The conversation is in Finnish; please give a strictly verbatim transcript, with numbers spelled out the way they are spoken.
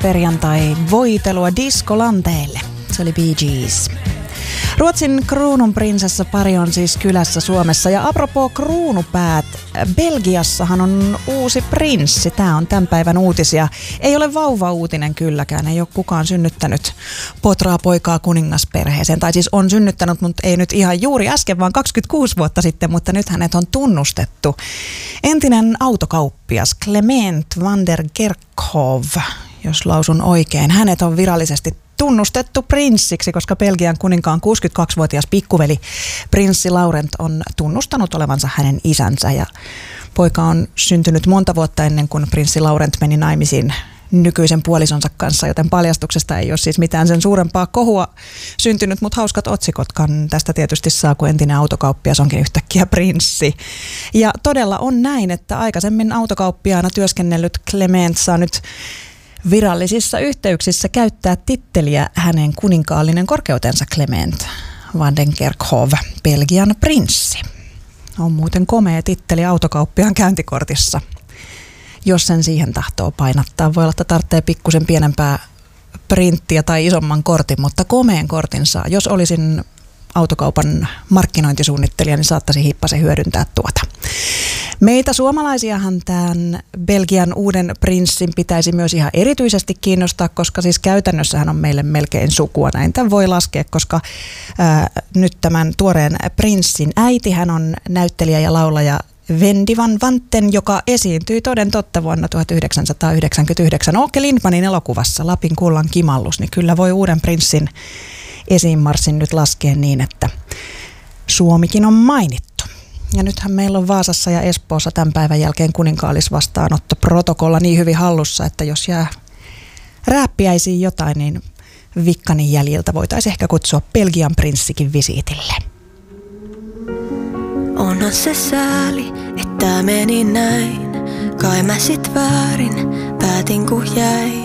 kuningasperjantai voitelua diskolanteille. Se oli Bee Gees. Ruotsin kruununprinsessa pari on siis kylässä Suomessa. Ja apropos kruunupäät, Belgiassahan on uusi prinssi. Tämä on tämän päivän uutisia. Ei ole vauva-uutinen kylläkään. Ei ole kukaan synnyttänyt potraa poikaa kuningasperheeseen. Tai siis on synnyttänyt, mutta ei nyt ihan juuri äsken, vaan kaksikymmentäkuusi vuotta sitten. Mutta nyt hänet on tunnustettu. Entinen autokauppias Clement van der Kerkhoff, jos lausun oikein. Hänet on virallisesti tunnustettu prinssiksi, koska Belgian kuninkaan kuusikymmentäkaksivuotias pikkuveli prinssi Laurent on tunnustanut olevansa hänen isänsä. Ja poika on syntynyt monta vuotta ennen kuin prinssi Laurent meni naimisiin nykyisen puolisonsa kanssa, joten paljastuksesta ei ole siis mitään sen suurempaa kohua syntynyt, mutta hauskat otsikotkan tästä tietysti saa, kun entinen autokauppias onkin yhtäkkiä prinssi. Ja todella on näin, että aikaisemmin autokauppiaana työskennellyt Clement saa nyt virallisissa yhteyksissä käyttää titteliä hänen kuninkaallinen korkeutensa Clement van den Kerkhoff, Belgian prinssi. On muuten komea titteli autokauppiaan käyntikortissa, jos sen siihen tahtoo painattaa. Voi olla, että tarvitsee pikkusen pienempää printtiä tai isomman kortin, mutta komeen kortin saa. Jos olisin autokaupan markkinointisuunnittelija, niin saattaisi hippasen hyödyntää tuota. Meitä suomalaisiahan tämän Belgian uuden prinssin pitäisi myös ihan erityisesti kiinnostaa, koska siis käytännössähän on meille melkein sukua. Näin tämän voi laskea, koska ää, nyt tämän tuoreen prinssin äiti, hän on näyttelijä ja laulaja Wendy van Vanten, joka esiintyi toden totta vuonna tuhatyhdeksänsataayhdeksänkymmentäyhdeksän Åke Lindmanin elokuvassa Lapin kullan kimallus, niin kyllä voi uuden prinssin esiinmarssin nyt laskea niin, että Suomikin on mainittu. Ja nythän meillä on Vaasassa ja Espoossa tämän päivän jälkeen kuninkaallisvastaanotto protokolla niin hyvin hallussa, että jos jää rääppiäisiin jotain, niin Vikkanin jäljiltä voitaisiin ehkä kutsua Belgian prinssikin visiitille. Onhan se sääli, että meni näin. Kai mä sit väärin päätin kun jäin.